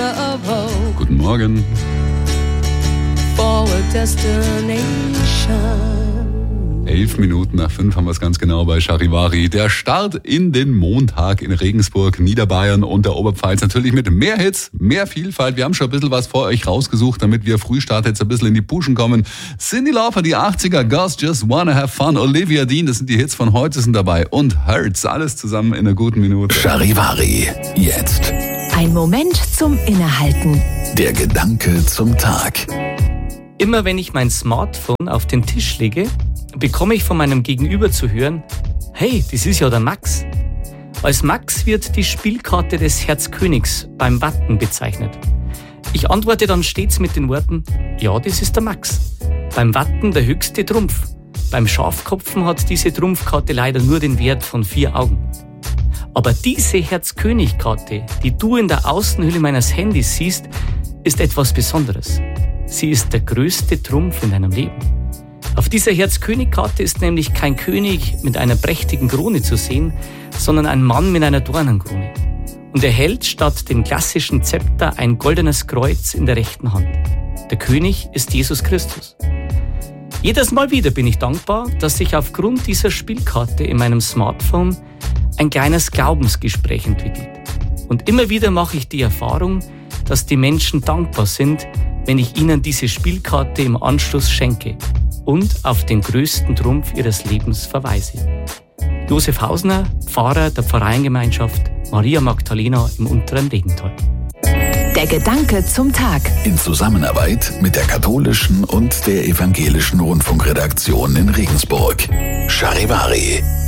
glimmer of hope. Guten Morgen. For a destination. 5:11 haben wir es ganz genau bei Charivari. Der Start in den Montag in Regensburg, Niederbayern und der Oberpfalz. Natürlich mit mehr Hits, mehr Vielfalt. Wir haben schon ein bisschen was vor euch rausgesucht, damit wir Frühstart jetzt ein bisschen in die Puschen kommen. Cyndi Lauper, die 80er, Girls Just Wanna Have Fun, Olivia Dean, das sind die Hits von heute, sind dabei. Und Hurts, alles zusammen in einer guten Minute. Charivari, jetzt. Ein Moment zum Innehalten. Der Gedanke zum Tag. Immer wenn ich mein Smartphone auf den Tisch lege, bekomme ich von meinem Gegenüber zu hören, hey, das ist ja der Max. Als Max wird die Spielkarte des Herzkönigs beim Watten bezeichnet. Ich antworte dann stets mit den Worten, ja, das ist der Max. Beim Watten der höchste Trumpf. Beim Schafkopfen hat diese Trumpfkarte leider nur den Wert von 4 Augen. Aber diese Herzkönig-Karte, die du in der Außenhülle meines Handys siehst, ist etwas Besonderes. Sie ist der größte Trumpf in deinem Leben. Auf dieser Herzkönig-Karte ist nämlich kein König mit einer prächtigen Krone zu sehen, sondern ein Mann mit einer Dornenkrone. Und er hält statt dem klassischen Zepter ein goldenes Kreuz in der rechten Hand. Der König ist Jesus Christus. Jedes Mal wieder bin ich dankbar, dass sich aufgrund dieser Spielkarte in meinem Smartphone ein kleines Glaubensgespräch entwickelt. Und immer wieder mache ich die Erfahrung, dass die Menschen dankbar sind, wenn ich ihnen diese Spielkarte im Anschluss schenke und auf den größten Trumpf ihres Lebens verweise. Josef Hausner, Pfarrer der Pfarreiengemeinschaft Maria Magdalena im unteren Regental. Der Gedanke zum Tag. In Zusammenarbeit mit der katholischen und der evangelischen Rundfunkredaktion in Regensburg. Charivari.